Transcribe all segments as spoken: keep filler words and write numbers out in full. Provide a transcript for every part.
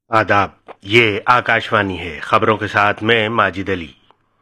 आदाब, ये आकाशवाणी है। खबरों के साथ मैं माजिद अली।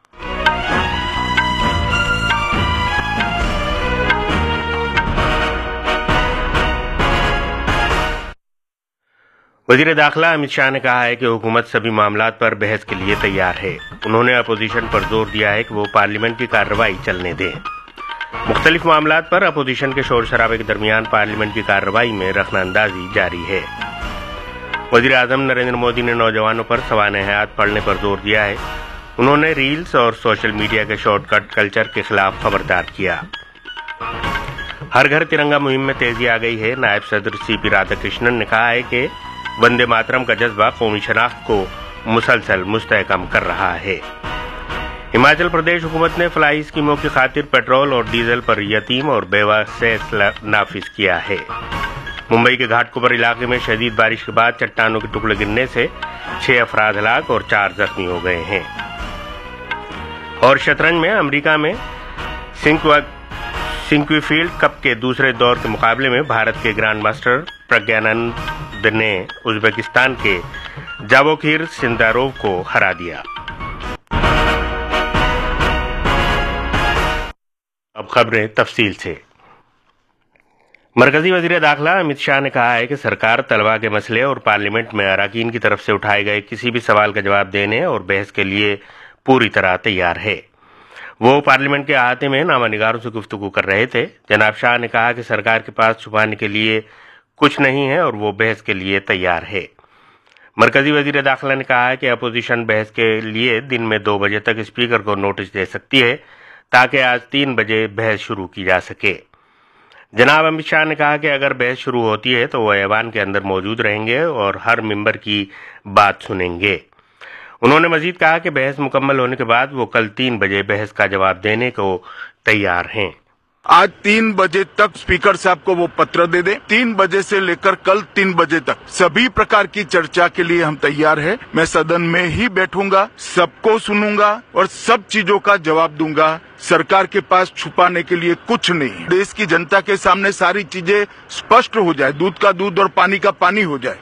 वजीर दाखिला अमित शाह ने कहा है कि हुकूमत सभी मामलात पर बहस के लिए तैयार है। उन्होंने अपोजिशन पर जोर दिया है कि वो पार्लियामेंट की कार्रवाई चलने दें। मुख्तलिफ मामलात पर अपोजिशन के शोर शराबे के दरमियान पार्लियामेंट की कार्रवाई में रखनाअंदाजी जारी है। वजीर आजम नरेंद्र मोदी ने नौजवानों पर सवाने हयात पढ़ने पर जोर दिया है। उन्होंने रील्स और सोशल मीडिया के शॉर्टकट कल्चर के खिलाफ खबरदार किया। हर घर तिरंगा मुहिम में तेजी आ गई है। नायब सदर सी पी राधाकृष्णन ने कहा है कि वंदे मातरम का जज्बा कौमी शनाख्त को मुसलसल मुस्तहकम कर रहा है। हिमाचल प्रदेश हुकूमत ने फलाही स्कीमों की खातिर पेट्रोल और डीजल पर यतीम और बेवा सेस नाफिज किया है। मुंबई के घाटकोपर इलाके में शदीद बारिश के बाद चट्टानों के टुकड़े गिरने से छह अफराद हलाक और चार जख्मी हो गए हैं। और शतरंज में अमेरिका में सिंक्वीफील्ड कप के दूसरे दौर के मुकाबले में भारत के ग्रैंड मास्टर प्रज्ञानंद ने उज्बेकिस्तान के जावोखिर सिंदारोव को हरा दिया। अब खबरें तफसील से। मरकजी वजीर दाखिला अमित शाह ने कहा है कि सरकार तलबा के मसले और पार्लियामेंट में अराकीन की तरफ से उठाए गए किसी भी सवाल का जवाब देने और बहस के लिए पूरी तरह तैयार है। वो पार्लियामेंट के अहाते में नामानिगारों से गुफ्तगू कर रहे थे। जनाब शाह ने कहा कि सरकार के पास छुपाने के लिए कुछ नहीं है और वो बहस के लिए तैयार है। मरकजी वजीर दाखिला ने कहा है कि अपोजिशन बहस के लिए दिन में दो बजे तक स्पीकर को नोटिस दे सकती है ताकि आज तीन बजे बहस शुरू की जा सके। जनाब अमित शाह ने कहा कि अगर बहस शुरू होती है तो वो ऐवान के अंदर मौजूद रहेंगे और हर मेंबर की बात सुनेंगे। उन्होंने मजीद कहा कि बहस मुकम्मल होने के बाद वो कल तीन बजे बहस का जवाब देने को तैयार हैं। आज तीन बजे तक स्पीकर साहब को वो पत्र दे दें। तीन बजे से लेकर कल तीन बजे तक सभी प्रकार की चर्चा के लिए हम तैयार हैं। मैं सदन में ही बैठूंगा, सबको सुनूंगा और सब चीजों का जवाब दूंगा। सरकार के पास छुपाने के लिए कुछ नहीं। देश की जनता के सामने सारी चीजें स्पष्ट हो जाए, दूध का दूध और पानी का पानी हो जाए।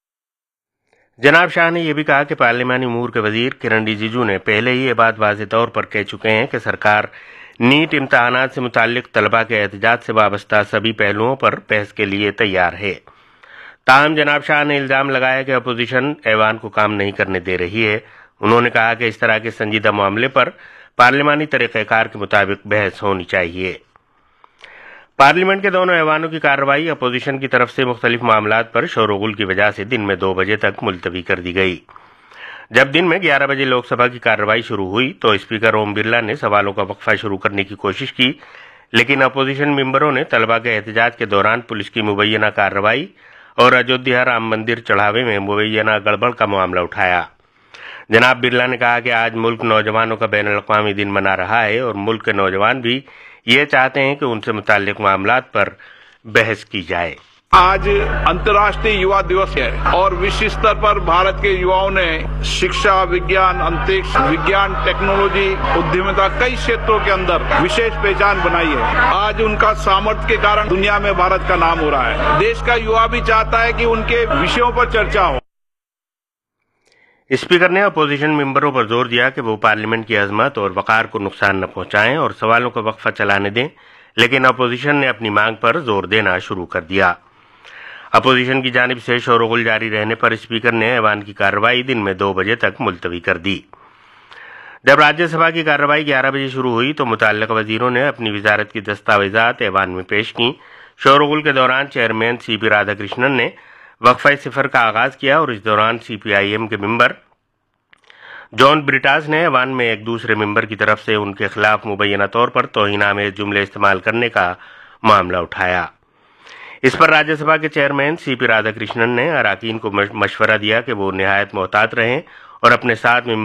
जनाब शाह ने यह भी कहा कि पार्लियामानी उमूर के वजीर किरण रिजिजू ने पहले ही ये बात वाज़ेह तौर पर कह चुके हैं कि सरकार नीट इम्तहानात से मुताल्लिक तलबा के एहतजाज से वाबस्ता सभी पहलुओं पर बहस के लिए तैयार है। ताहम जनाब शाह ने इल्जाम लगाया कि अपोजिशन ऐवान को काम नहीं करने दे रही है। उन्होंने कहा कि इस तरह के संजीदा मामले पर पार्लियामानी तरीक़ेकार के मुताबिक बहस होनी चाहिए। पार्लियामेंट के दोनों ऐवानों की कार्रवाई अपोजिशन की तरफ से मुख्तलिफ मामलात पर शोरगुल की वजह से दिन में दो बजे तक मुलतवी कर दी गई। जब दिन में ग्यारह बजे लोकसभा की कार्रवाई शुरू हुई तो स्पीकर ओम बिरला ने सवालों का वक्फा शुरू करने की कोशिश की, लेकिन अपोजिशन मेंबरों ने तलबा के एहतजाज के दौरान पुलिस की मुबैना कार्रवाई और अयोध्या राम मंदिर चढ़ावे में मुबैना गड़बड़ का मामला उठाया। जनाब बिरला ने कहा कि आज मुल्क नौजवानों का बैनुल अक़वामी दिन मना रहा है और मुल्क के नौजवान भी ये चाहते हैं कि उनसे मुताल्लिक मामलात पर बहस की जाए। आज अंतर्राष्ट्रीय युवा दिवस है और विश्व स्तर पर भारत के युवाओं ने शिक्षा, विज्ञान, अंतरिक्ष विज्ञान, टेक्नोलॉजी, उद्यमिता कई क्षेत्रों के अंदर विशेष पहचान बनाई है। आज उनका सामर्थ्य के कारण दुनिया में भारत का नाम हो रहा है। देश का युवा भी चाहता है कि उनके विषयों पर चर्चा हो। स्पीकर ने अपोजिशन मेंबरों पर जोर दिया कि वो पार्लियामेंट की अजमत और वकार को नुकसान न पहुंचाएं और सवालों का वक्फा चलाने दें, लेकिन अपोजिशन ने अपनी मांग पर जोर देना शुरू कर दिया। अपोजिशन की जानिब से शोरगुल जारी रहने पर स्पीकर ने ऐवान की कार्रवाई दिन में दो बजे तक मुलतवी कर दी। जब राज्यसभा की कार्रवाई ग्यारह बजे शुरू हुई तो मुतल्लिक़ वजीरों ने अपनी वजारत की दस्तावेजात ऐवान में पेश की। शोरगुल के दौरान चेयरमैन सी पी राधाकृष्णन ने वक्फा सिफर का आगाज किया और इस दौरान सी पी आई एम के मेंबर जॉन ब्रिटास ने ऐवान में एक दूसरे मेंबर की तरफ से उनके खिलाफ मुबैना तौर पर तौहीन-आमेज़ जुमले इस्तेमाल करने का मामला उठाया। इस पर राज्यसभा के चेयरमैन सी पी राधाकृष्णन ने अराकीन को मशवरा दिया कि वो निहायत मोहतात रहें और अपने साथ